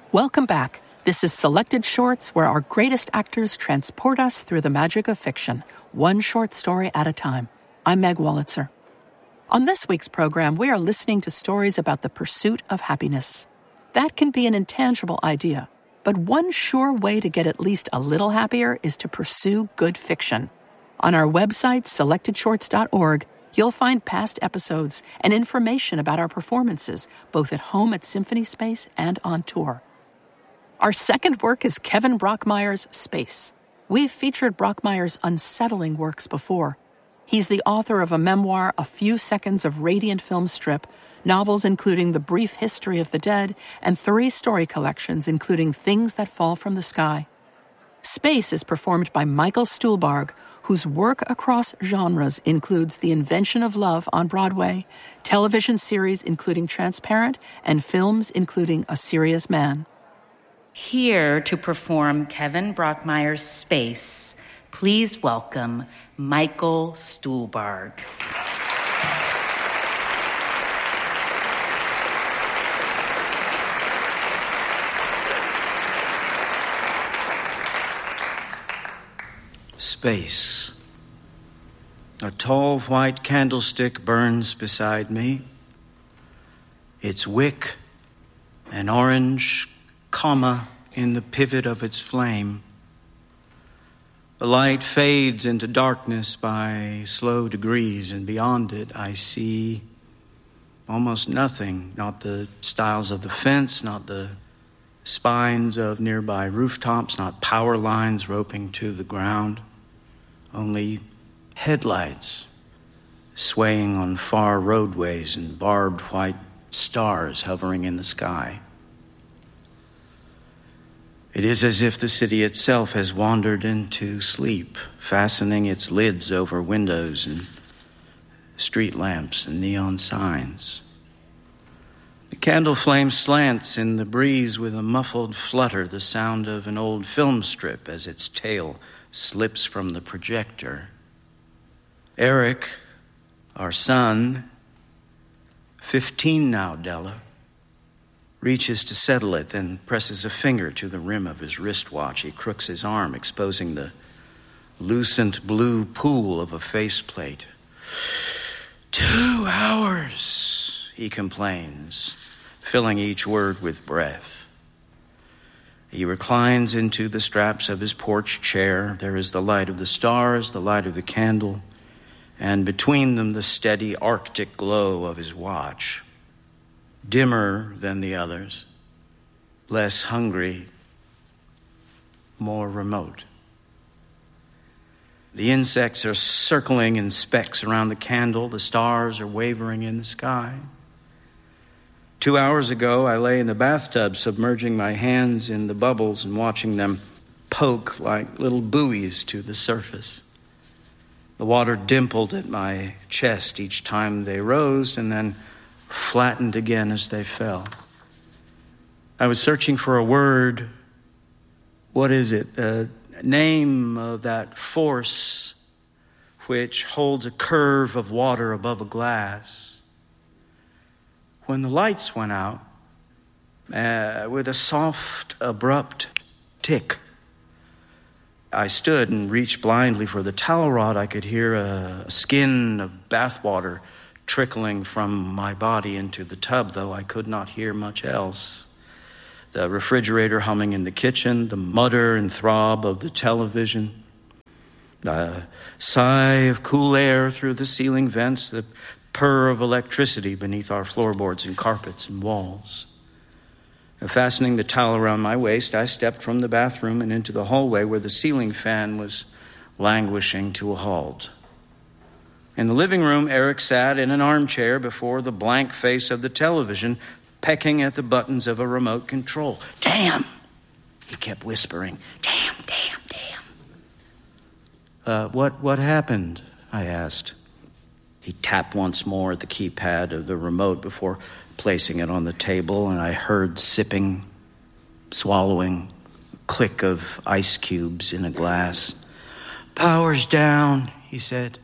Welcome back. This is Selected Shorts, where our greatest actors transport us through the magic of fiction, one short story at a time. I'm Meg Wolitzer. On this week's program, we are listening to stories about the pursuit of happiness. That can be an intangible idea, but one sure way to get at least a little happier is to pursue good fiction. On our website, selectedshorts.org, you'll find past episodes and information about our performances, both at home at Symphony Space and on tour. Our second work is Kevin Brockmeyer's Space. We've featured Brockmeyer's unsettling works before. He's the author of a memoir, A Few Seconds of Radiant Film Strip, novels including The Brief History of the Dead, and 3 story collections including Things That Fall from the Sky. Space is performed by Michael Stuhlbarg, whose work across genres includes The Invention of Love on Broadway, television series including Transparent, and films including A Serious Man. Here to perform Kevin Brockmeyer's Space, please welcome Michael Stuhlbarg. Space. A tall white candlestick burns beside me. Its wick, an orange comma in the pivot of its flame. The light fades into darkness by slow degrees, and beyond it I see almost nothing. Not the stiles of the fence, not the spines of nearby rooftops, not power lines roping to the ground. Only headlights swaying on far roadways and barbed white stars hovering in the sky. It is as if the city itself has wandered into sleep, fastening its lids over windows and street lamps and neon signs. The candle flame slants in the breeze with a muffled flutter, the sound of an old film strip as its tail slips from the projector. Eric, our son, 15 now, Della, reaches to settle it, then presses a finger to the rim of his wristwatch. He crooks his arm, exposing the lucent blue pool of a faceplate. 2 hours, he complains, filling each word with breath. He reclines into the straps of his porch chair. There is the light of the stars, the light of the candle, and between them the steady Arctic glow of his watch. Dimmer than the others, less hungry, more remote. The insects are circling in specks around the candle. The stars are wavering in the sky. 2 hours ago, I lay in the bathtub, submerging my hands in the bubbles and watching them poke like little buoys to the surface. The water dimpled at my chest each time they rose and then flattened again as they fell. I was searching for a word. What is it? The name of that force which holds a curve of water above a glass. When the lights went out, with a soft, abrupt tick, I stood and reached blindly for the towel rod. I could hear a skin of bathwater trickling from my body into the tub, though I could not hear much else. The refrigerator humming in the kitchen, the mutter and throb of the television, the sigh of cool air through the ceiling vents, the purr of electricity beneath our floorboards and carpets and walls. Fastening the towel around my waist, I stepped from the bathroom and into the hallway where the ceiling fan was languishing to a halt. In the living room, Eric sat in an armchair before the blank face of the television, pecking at the buttons of a remote control. "Damn!" he kept whispering. "Damn, damn, damn." What happened?" I asked. He tapped once more at the keypad of the remote before placing it on the table, and I heard sipping, swallowing, click of ice cubes in a glass. "Power's down," he said.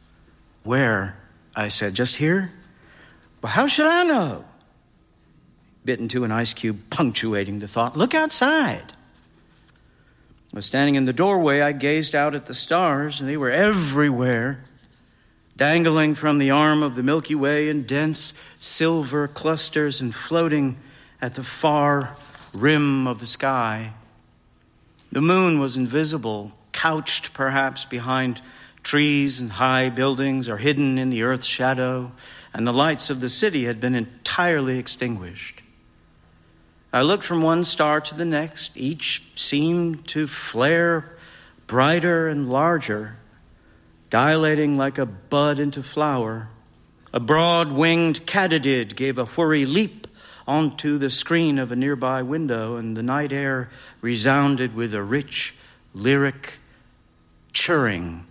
"Where?" I said. "Just here?" "Well, how should I know?" bit into an ice cube, punctuating the thought. Look outside. I was standing in the doorway. I gazed out at the stars, and they were everywhere, dangling from the arm of the Milky Way in dense silver clusters and floating at the far rim of the sky. The moon was invisible, couched perhaps behind trees and high buildings or hidden in the earth's shadow, and the lights of the city had been entirely extinguished. I looked from one star to the next. Each seemed to flare brighter and larger, dilating like a bud into flower. A broad-winged katydid gave a whirry leap onto the screen of a nearby window, and the night air resounded with a rich, lyric chirring.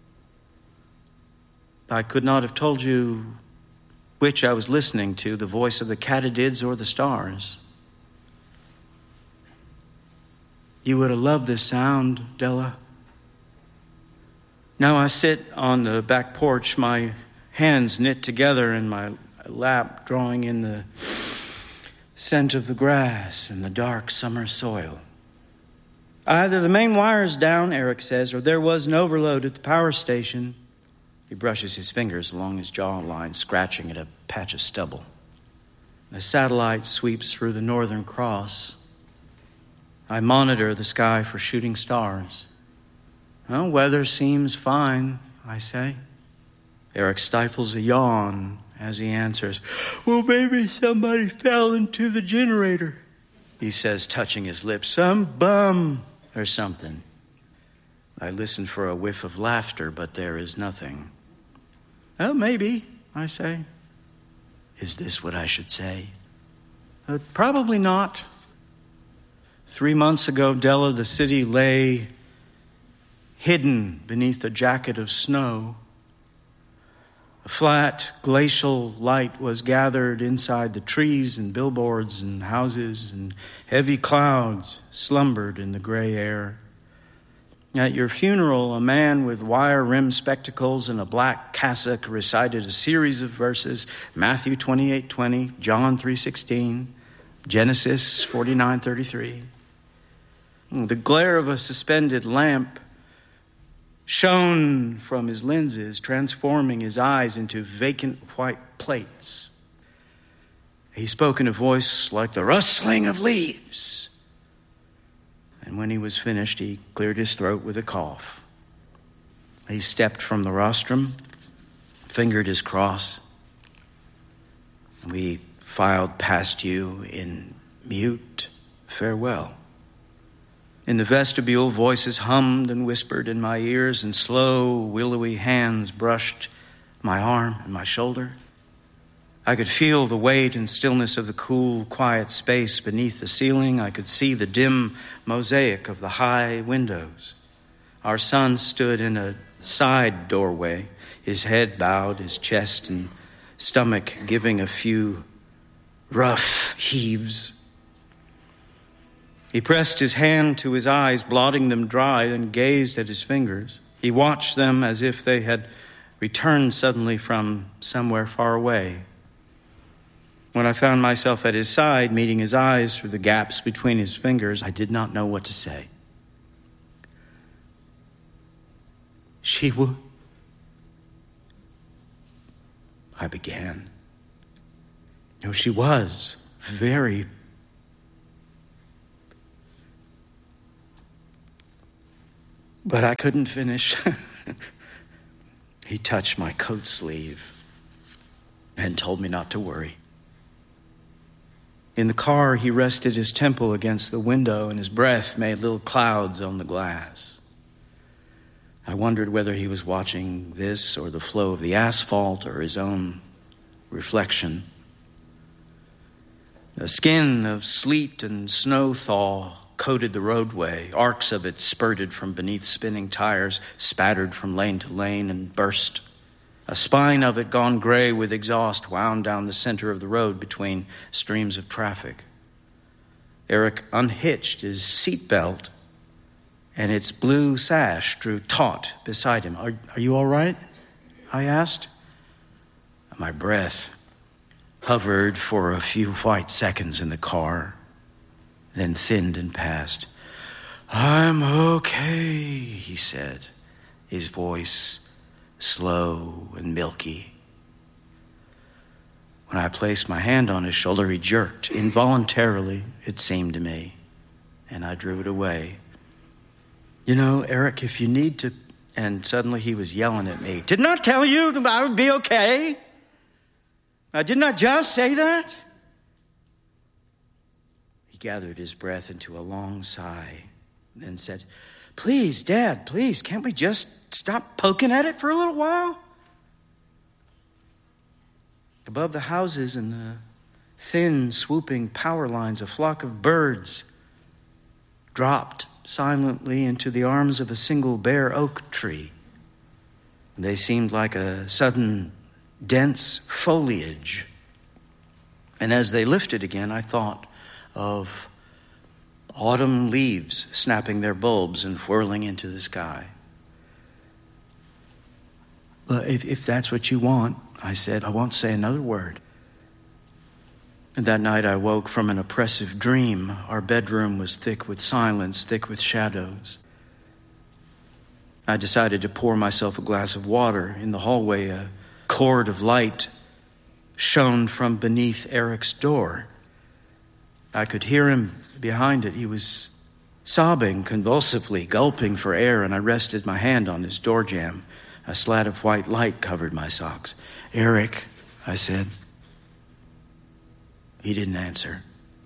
I could not have told you which I was listening to, the voice of the katydids or the stars. You would have loved this sound, Della. Now I sit on the back porch, my hands knit together in my lap, drawing in the scent of the grass and the dark summer soil. Either the main wire's down, Eric says, or there was an overload at the power station. He brushes his fingers along his jawline, scratching at a patch of stubble. The satellite sweeps through the Northern Cross. I monitor the sky for shooting stars. Well, weather seems fine, I say. Eric stifles a yawn as he answers, well, maybe somebody fell into the generator, he says, touching his lips. Some bum or something. I listen for a whiff of laughter, but there is nothing. Oh, maybe, I say. Is this what I should say? Probably not. 3 months ago, Della, the city lay hidden beneath a jacket of snow. A flat, glacial light was gathered inside the trees and billboards and houses, and heavy clouds slumbered in the gray air. At your funeral, a man with wire-rimmed spectacles and a black cassock recited a series of verses, Matthew 28:20, John 3:16, Genesis 49:33. The glare of a suspended lamp shone from his lenses, transforming his eyes into vacant white plates. He spoke in a voice like the rustling of leaves. And when he was finished, he cleared his throat with a cough. He stepped from the rostrum, fingered his cross, and we filed past you in mute farewell. In the vestibule, voices hummed and whispered in my ears, and slow, willowy hands brushed my arm and my shoulder. I could feel the weight and stillness of the cool, quiet space beneath the ceiling. I could see the dim mosaic of the high windows. Our son stood in a side doorway, his head bowed, his chest and stomach giving a few rough heaves. He pressed his hand to his eyes, blotting them dry, and gazed at his fingers. He watched them as if they had returned suddenly from somewhere far away. When I found myself at his side, meeting his eyes through the gaps between his fingers, I did not know what to say. She would, I began. No, she was very. But I couldn't finish. He touched my coat sleeve and told me not to worry. In the car, he rested his temple against the window, and his breath made little clouds on the glass. I wondered whether he was watching this or the flow of the asphalt or his own reflection. A skin of sleet and snow thaw coated the roadway. Arcs of it spurted from beneath spinning tires, spattered from lane to lane, and burst. A spine of it, gone gray with exhaust, wound down the center of the road between streams of traffic. Eric unhitched his seatbelt, and its blue sash drew taut beside him. Are you all right? I asked. My breath hovered for a few white seconds in the car, then thinned and passed. "I'm okay," he said, his voice slow and milky. When I placed my hand on his shoulder, he jerked, involuntarily, it seemed to me, and I drew it away. "You know, Eric, if you need to..." And suddenly he was yelling at me. "Didn't I tell you I would be okay? Didn't I just say that?" He gathered his breath into a long sigh, then said, "Please, Dad, please, can't we just stop poking at it for a little while?" Above the houses and the thin, swooping power lines, a flock of birds dropped silently into the arms of a single bare oak tree. They seemed like a sudden, dense foliage. And as they lifted again, I thought of autumn leaves snapping their bulbs and whirling into the sky. "But if that's what you want," I said, "I won't say another word." And that night I woke from an oppressive dream. Our bedroom was thick with silence, thick with shadows. I decided to pour myself a glass of water. In the hallway, a cord of light shone from beneath Eric's door. I could hear him behind it. He was sobbing convulsively, gulping for air, and I rested my hand on his door jamb. A slat of white light covered my socks. "Eric," I said. He didn't answer.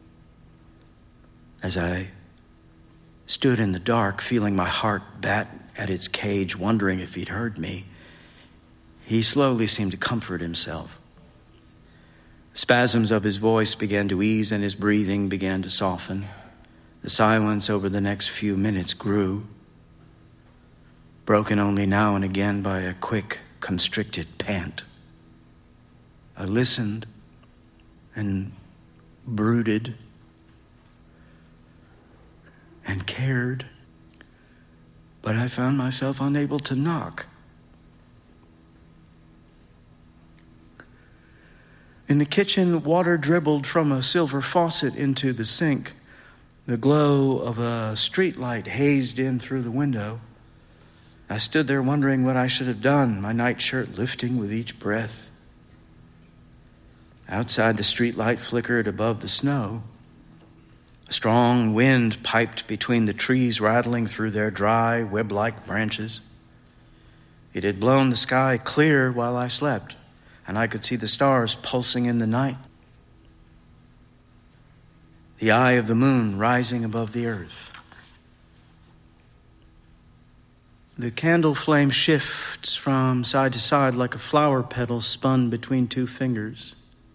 As I stood in the dark, feeling my heart bat at its cage, wondering if he'd heard me, he slowly seemed to comfort himself. Spasms of his voice began to ease and his breathing began to soften. The silence over the next few minutes grew, broken only now and again by a quick, constricted pant. I listened and brooded and cared, but I found myself unable to knock. In the kitchen, water dribbled from a silver faucet into the sink. The glow of a streetlight hazed in through the window. I stood there wondering what I should have done, my nightshirt lifting with each breath. Outside, the streetlight flickered above the snow. A strong wind piped between the trees, rattling through their dry, web-like branches. It had blown the sky clear while I slept, and I could see the stars pulsing in the night. The eye of the moon rising above the earth. The candle flame shifts from side to side like a flower petal spun between two fingers.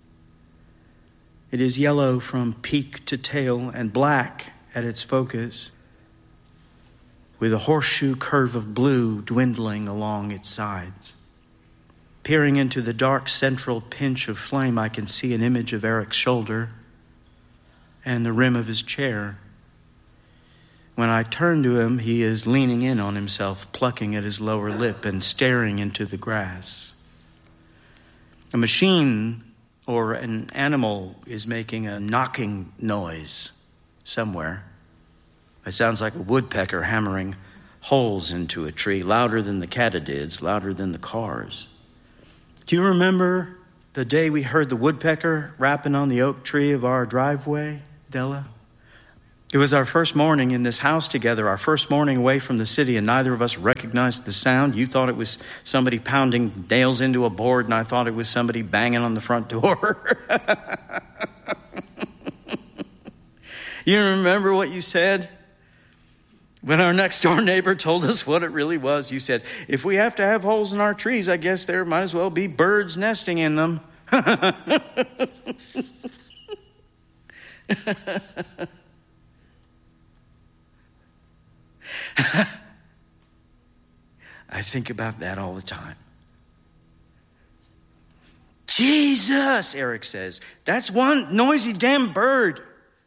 It is yellow from peak to tail and black at its focus, with a horseshoe curve of blue dwindling along its sides. Peering into the dark central pinch of flame, I can see an image of Eric's shoulder and the rim of his chair. When I turn to him, he is leaning in on himself, plucking at his lower lip and staring into the grass. A machine or an animal is making a knocking noise somewhere. It sounds like a woodpecker hammering holes into a tree, louder than the katydids, louder than the cars. Do you remember the day we heard the woodpecker rapping on the oak tree of our driveway, Della? It was our first morning in this house together, our first morning away from the city, and neither of us recognized the sound. You thought it was somebody pounding nails into a board, and I thought it was somebody banging on the front door. You remember what you said? When our next door neighbor told us what it really was, you said, "If we have to have holes in our trees, I guess there might as well be birds nesting in them." I think about that all the time. "Jesus," Eric says, "that's one noisy damn bird."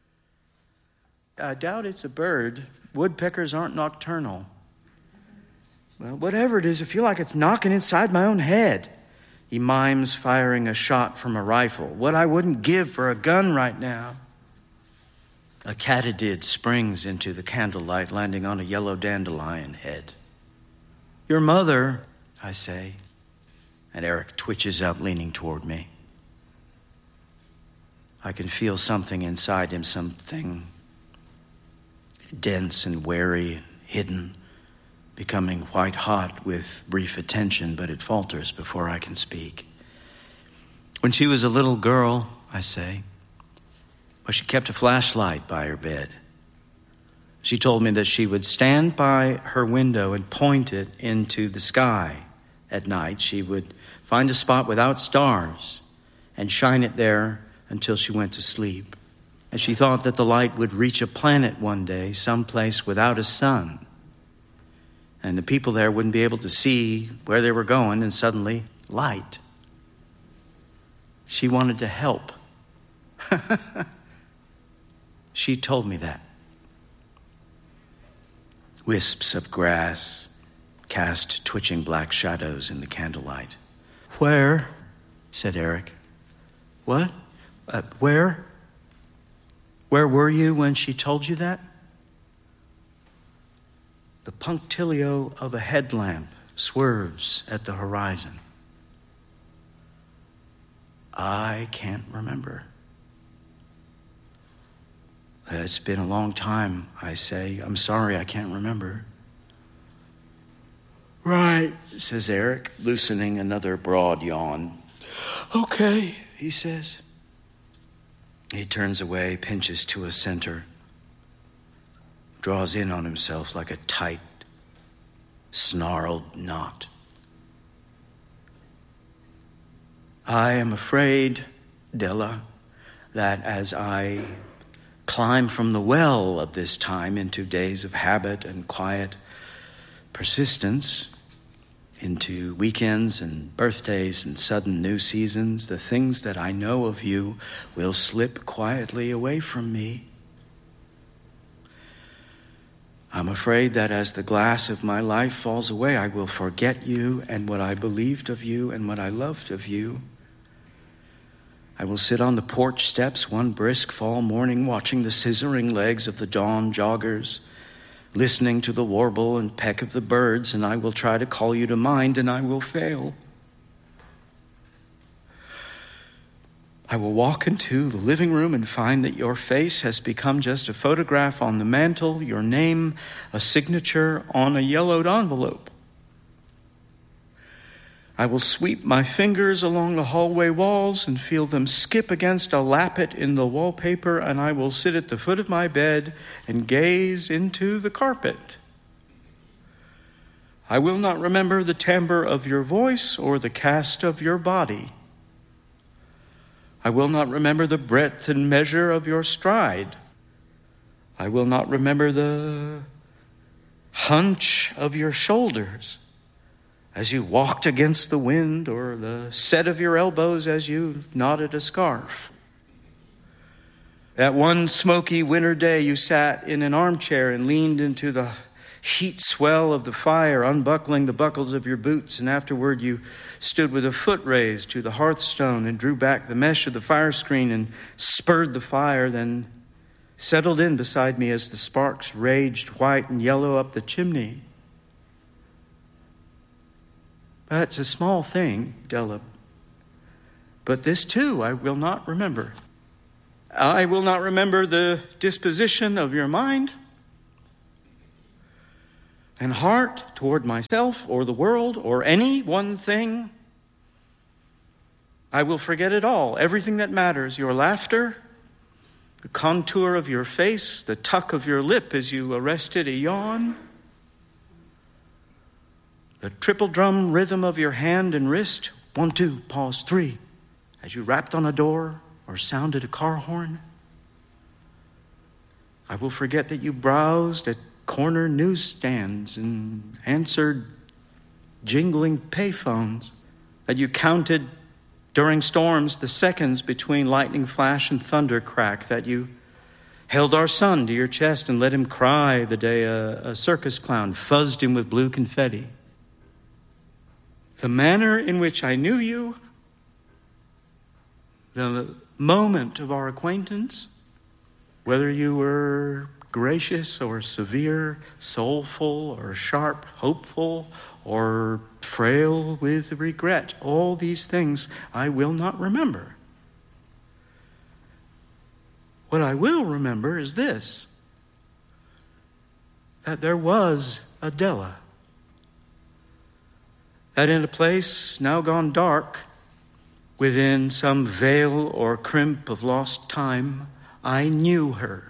I doubt it's a bird. Woodpeckers aren't nocturnal. Well, whatever it is, I feel like it's knocking inside my own head. He mimes firing a shot from a rifle. What I wouldn't give for a gun right now. A katydid springs into the candlelight, landing on a yellow dandelion head. Your mother, I say, and Eric twitches up, leaning toward me. I can feel something inside him, something dense and wary and hidden, becoming white hot with brief attention, but it falters before I can speak. When she was a little girl, I say, well, she kept a flashlight by her bed. She told me that she would stand by her window and point it into the sky. At night, she would find a spot without stars and shine it there until she went to sleep. And she thought that the light would reach a planet one day, someplace without a sun. And the people there wouldn't be able to see where they were going, and suddenly, light. She wanted to help. She told me that. Wisps of grass cast twitching black shadows in the candlelight. Where? Said Eric. What? Where? Where were you when she told you that? The punctilio of a headlamp swerves at the horizon. I can't remember. It's been a long time, I say. I'm sorry, I can't remember. Right, says Eric, loosening another broad yawn. Okay, he says. He turns away, pinches to a center, draws in on himself like a tight, snarled knot. I am afraid, Della, that as I climb from the well of this time into days of habit and quiet persistence, into weekends and birthdays and sudden new seasons, the things that I know of you will slip quietly away from me. I'm afraid that as the glass of my life falls away, I will forget you and what I believed of you and what I loved of you. I will sit on the porch steps one brisk fall morning watching the scissoring legs of the dawn joggers, listening to the warble and peck of the birds, and I will try to call you to mind, and I will fail. I will walk into the living room and find that your face has become just a photograph on the mantle, your name a signature on a yellowed envelope. I will sweep my fingers along the hallway walls and feel them skip against a lappet in the wallpaper, and I will sit at the foot of my bed and gaze into the carpet. I will not remember the timbre of your voice or the cast of your body. I will not remember the breadth and measure of your stride. I will not remember the hunch of your shoulders as you walked against the wind, or the set of your elbows as you knotted a scarf. That one smoky winter day you sat in an armchair and leaned into the heat swell of the fire, unbuckling the buckles of your boots, and afterward you stood with a foot raised to the hearthstone and drew back the mesh of the fire screen and spurred the fire, then settled in beside me as the sparks raged white and yellow up the chimney. That's a small thing, Della. But this too I will not remember. I will not remember the disposition of your mind and heart toward myself or the world or any one thing. I will forget it all, everything that matters, your laughter, the contour of your face, the tuck of your lip as you arrested a yawn, the triple drum rhythm of your hand and wrist, 1, 2, pause, 3, as you rapped on a door or sounded a car horn. I will forget that you browsed at corner newsstands and answered jingling payphones, that you counted during storms the seconds between lightning flash and thunder crack, that you held our son to your chest and let him cry the day a circus clown fuzzed him with blue confetti. The manner in which I knew you, the moment of our acquaintance, whether you were gracious or severe, soulful or sharp, hopeful or frail with regret, all these things I will not remember. What I will remember is this, that there was a Della, that in a place now gone dark, within some veil or crimp of lost time, I knew her.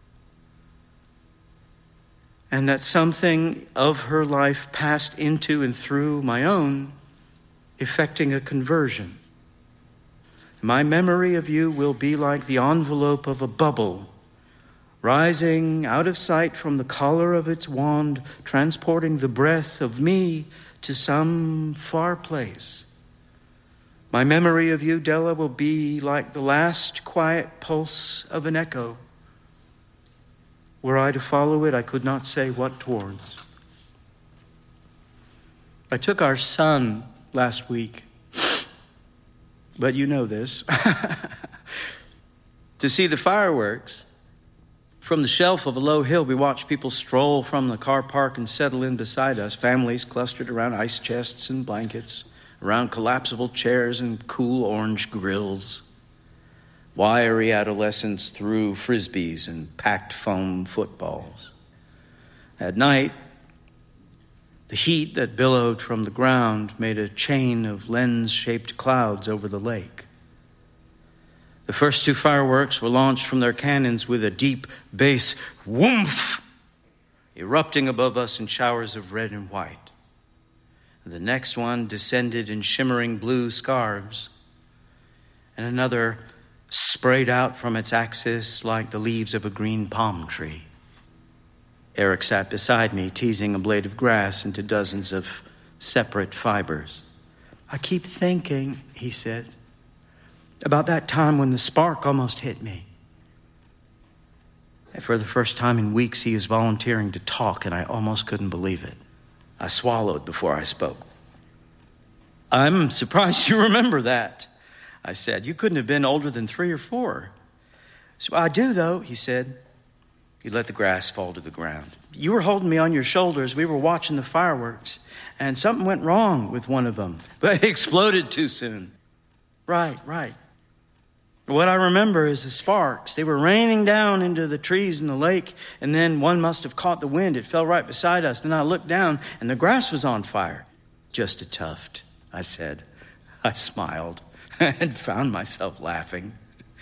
And that something of her life passed into and through my own, effecting a conversion. My memory of you will be like the envelope of a bubble, rising out of sight from the collar of its wand, transporting the breath of me to some far place. My memory of you, Della, will be like the last quiet pulse of an echo. Were I to follow it, I could not say what towards. I took our son last week, but you know this, to see the fireworks. From the shelf of a low hill, we watched people stroll from the car park and settle in beside us, families clustered around ice chests and blankets, around collapsible chairs and cool orange grills. Wiry adolescents threw frisbees and packed foam footballs. At night, the heat that billowed from the ground made a chain of lens-shaped clouds over the lake. The first two fireworks were launched from their cannons with a deep bass whoomph, erupting above us in showers of red and white. The next one descended in shimmering blue scarves, and another sprayed out from its axis like the leaves of a green palm tree. Eric sat beside me, teasing a blade of grass into dozens of separate fibers. I keep thinking, he said, about that time when the spark almost hit me. And for the first time in weeks, he is volunteering to talk, and I almost couldn't believe it. I swallowed before I spoke. I'm surprised you remember that, I said. You couldn't have been older than 3 or 4. So I do, though, he said. He let the grass fall to the ground. You were holding me on your shoulders. We were watching the fireworks, and something went wrong with one of them. But it exploded too soon. Right. What I remember is the sparks. They were raining down into the trees in the lake, and then one must have caught the wind. It fell right beside us. Then I looked down, and the grass was on fire. Just a tuft, I said. I smiled and found myself laughing.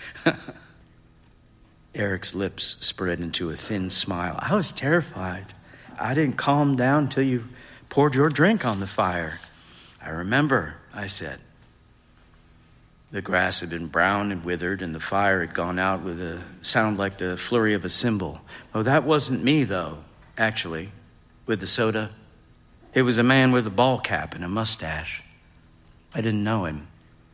Eric's lips spread into a thin smile. I was terrified. I didn't calm down till you poured your drink on the fire. I remember, I said. The grass had been brown and withered, and the fire had gone out with a sound like the flurry of a cymbal. Oh, that wasn't me, though, actually, with the soda. It was a man with a ball cap and a mustache. I didn't know him.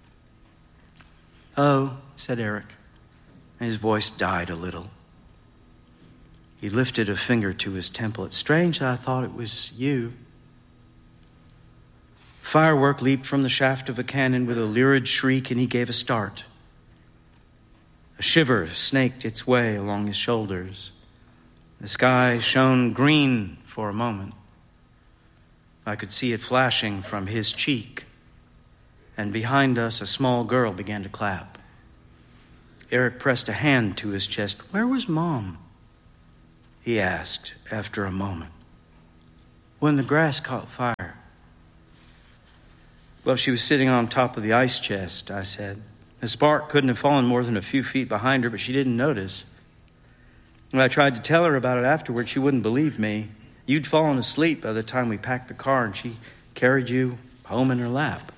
Oh, said Eric. His voice died a little. He lifted a finger to his temple. It's strange that I thought it was you. Firework leaped from the shaft of a cannon with a lurid shriek, and he gave a start. A shiver snaked its way along his shoulders. The sky shone green for a moment. I could see it flashing from his cheek, and behind us a small girl began to clap. Eric pressed a hand to his chest. Where was Mom? He asked after a moment. When the grass caught fire. Well, she was sitting on top of the ice chest, I said. The spark couldn't have fallen more than a few feet behind her, but she didn't notice. When I tried to tell her about it afterward, she wouldn't believe me. You'd fallen asleep by the time we packed the car, and she carried you home in her lap.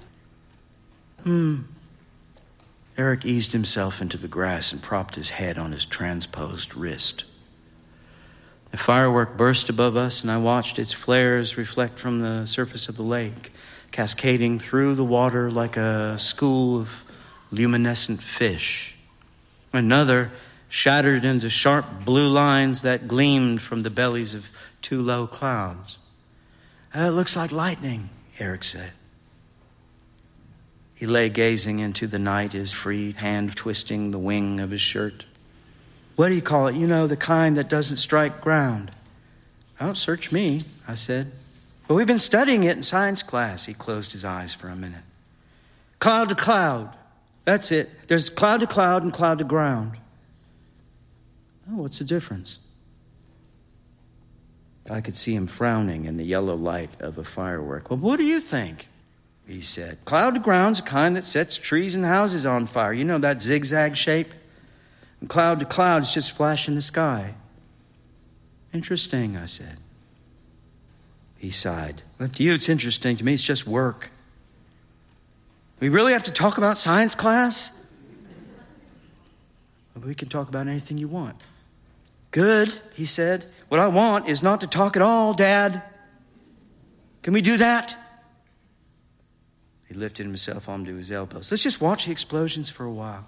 Eric eased himself into the grass and propped his head on his transposed wrist. The firework burst above us, and I watched its flares reflect from the surface of the lake, cascading through the water like a school of luminescent fish. Another shattered into sharp blue lines that gleamed from the bellies of 2 low clouds. It looks like lightning, Eric said. He lay gazing into the night, his free hand twisting the wing of his shirt. What do you call it? You know, the kind that doesn't strike ground. Don't search me, I said. Well, we've been studying it in science class. He closed his eyes for a minute. Cloud to cloud. That's it. There's cloud to cloud and cloud to ground. Oh, what's the difference? I could see him frowning in the yellow light of a firework. Well, what do you think? He said. Cloud to ground's a kind that sets trees and houses on fire. You know that zigzag shape? And cloud to cloud is just flash in the sky. Interesting, I said. He sighed. Well, to you, it's interesting. To me, it's just work. We really have to talk about science class? Well, we can talk about anything you want. Good, he said. What I want is not to talk at all, Dad. Can we do that? He lifted himself onto his elbows. Let's just watch the explosions for a while.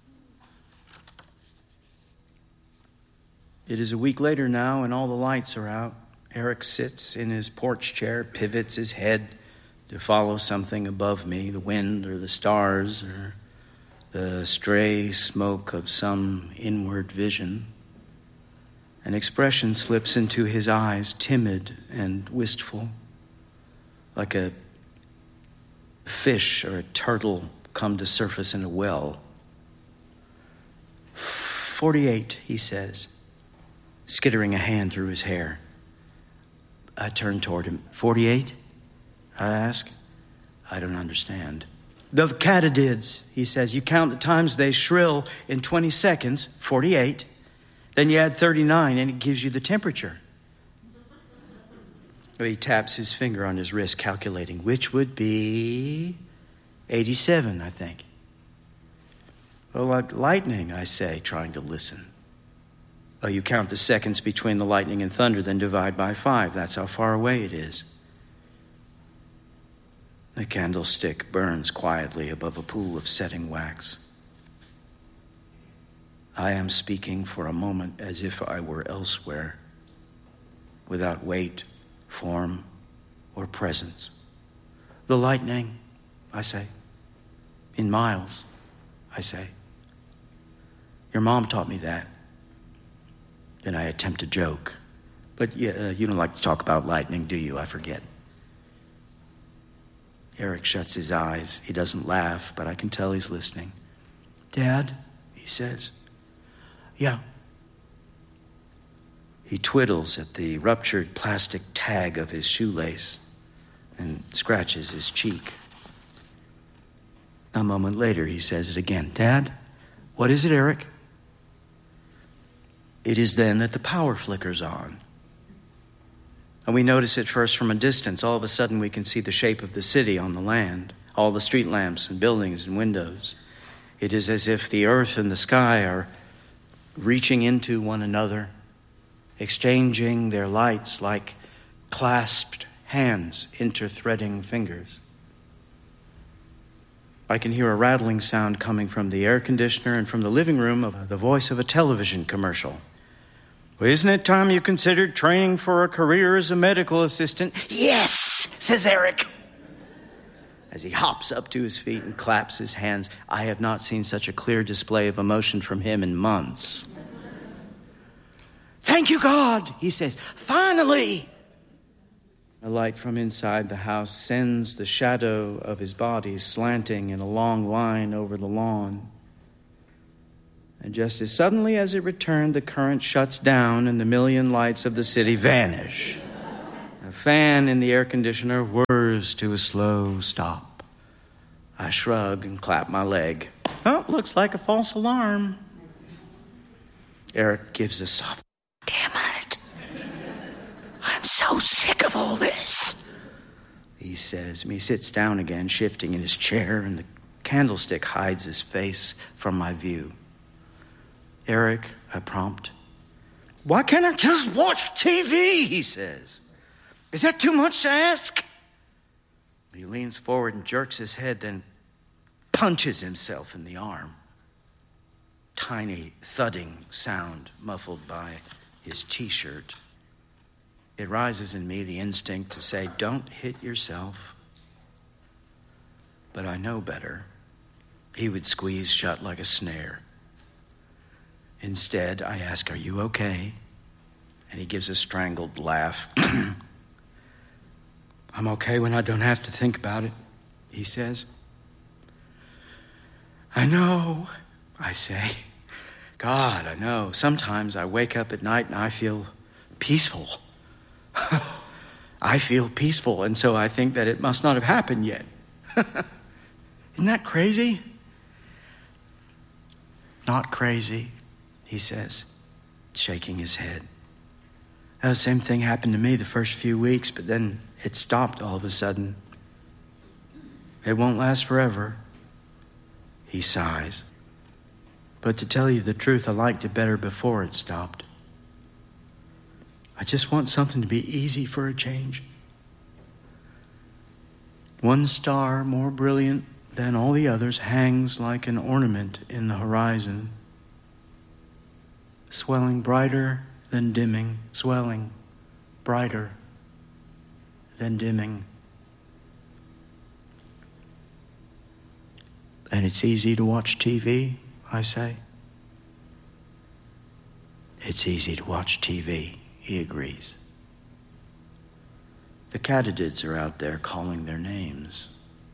It is a week later now, and all the lights are out. Eric sits in his porch chair, pivots his head to follow something above me, the wind or the stars or the stray smoke of some inward vision. An expression slips into his eyes, timid and wistful, like a fish or a turtle come to surface in a well. 48, he says, skittering a hand through his hair. I turn toward him. 48? I ask. I don't understand. The katydids, he says. You count the times they shrill in 20 seconds, 48. Then you add 39 and it gives you the temperature. He taps his finger on his wrist, calculating, which would be 87, I think. Well, like lightning, I say, trying to listen. Oh, you count the seconds between the lightning and thunder, then divide by 5. That's how far away it is. The candlestick burns quietly above a pool of setting wax. I am speaking for a moment as if I were elsewhere, without weight, form, or presence. The lightning, I say. In miles, I say. Your mom taught me that. Then I attempt a joke. But you don't like to talk about lightning, do you? I forget. Eric shuts his eyes. He doesn't laugh, but I can tell he's listening. Dad, he says. Yeah. He twiddles at the ruptured plastic tag of his shoelace and scratches his cheek. A moment later, he says it again. Dad, what is it, Eric? It is then that the power flickers on. And we notice it first from a distance. All of a sudden, we can see the shape of the city on the land, all the street lamps and buildings and windows. It is as if the earth and the sky are reaching into one another, exchanging their lights like clasped hands, interthreading fingers. I can hear a rattling sound coming from the air conditioner and from the living room of the voice of a television commercial. Well, isn't it time you considered training for a career as a medical assistant? Yes, says Eric. As he hops up to his feet and claps his hands, I have not seen such a clear display of emotion from him in months. Thank you, God, he says. Finally! A light from inside the house sends the shadow of his body slanting in a long line over the lawn. And just as suddenly as it returned, the current shuts down and the million lights of the city vanish. A fan in the air conditioner whirs to a slow stop. I shrug and clap my leg. Oh, looks like a false alarm. Eric gives a soft, damn it. I'm so sick of all this, he says. He sits down again, shifting in his chair, and the candlestick hides his face from my view. Eric, I prompt. Why can't I just watch TV, he says. Is that too much to ask? He leans forward and jerks his head, then punches himself in the arm. Tiny thudding sound muffled by his T-shirt. It rises in me the instinct to say, don't hit yourself. but I know better. He would squeeze shut like a snare. Instead, I ask, "Are you okay?" And he gives a strangled laugh. "I'm okay when I don't have to think about it," he says. "I know," I say. "God, I know. Sometimes I wake up at night and I feel peaceful. I feel peaceful, and so I think that it must not have happened yet." Isn't that crazy? "Not crazy," he says, shaking his head. The same thing happened to me the first few weeks, but then it stopped all of a sudden. It won't last forever. He sighs. But to tell you the truth, I liked it better before it stopped. I just want something to be easy for a change. One star, more brilliant than all the others, hangs like an ornament in the horizon, swelling brighter then dimming, swelling brighter then dimming. "And it's easy to watch TV," I say. "It's easy to watch TV," he agrees. The katydids are out there calling their names.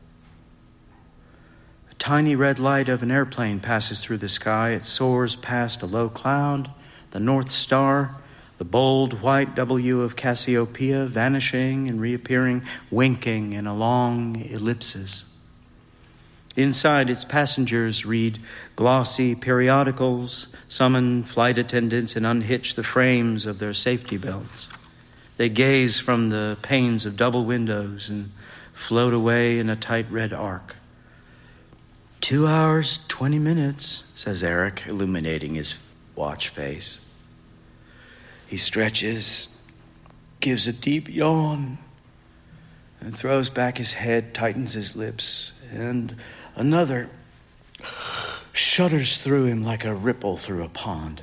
A tiny red light of an airplane passes through the sky. It soars past a low cloud, the North Star, the bold white W of Cassiopeia, vanishing and reappearing, winking in a long ellipsis. Inside, its passengers read glossy periodicals, summon flight attendants, and unhitch the frames of their safety belts. They gaze from the panes of double windows and float away in a tight red arc. 2 hours, 20 minutes, says Eric, illuminating his watch face. He stretches, gives a deep yawn, and throws back his head, tightens his lips, and another shudders through him like a ripple through a pond.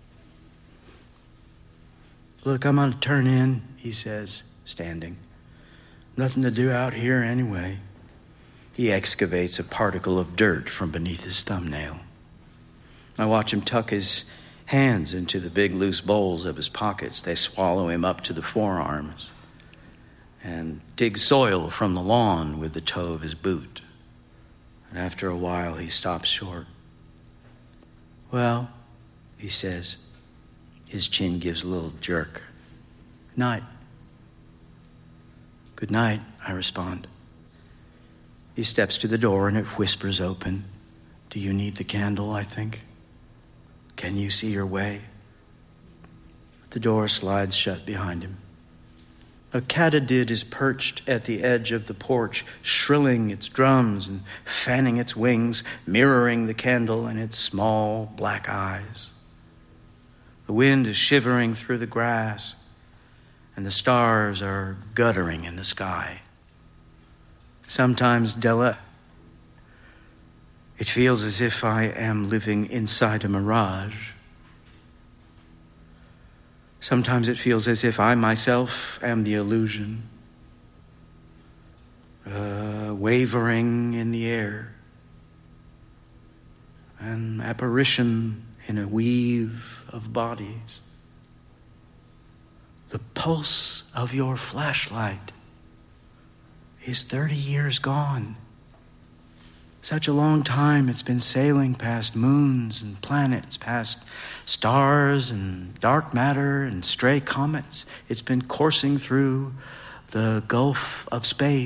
"Look, I'm going to turn in," he says, standing. "Nothing to do out here anyway." He excavates a particle of dirt from beneath his thumbnail. I watch him tuck his hands into the big loose bowls of his pockets. They swallow him up to the forearms, and dig soil from the lawn with the toe of his boot. And after a while, he stops short. "Well," he says. His chin gives a little jerk. "Night." "Good night," I respond. He steps to the door and it whispers open. "Do you need the candle, I think? Can you see your way?" The door slides shut behind him. A katydid is perched at the edge of the porch, shrilling its drums and fanning its wings, mirroring the candle in its small black eyes. The wind is shivering through the grass, and the stars are guttering in the sky. Sometimes, Della, it feels as if I am living inside a mirage. Sometimes it feels as if I myself am the illusion, wavering in the air, an apparition in a weave of bodies. The pulse of your flashlight is 30 years gone. Such a long time it's been sailing past moons and planets, past stars and dark matter and stray comets. It's been coursing through the gulf of space.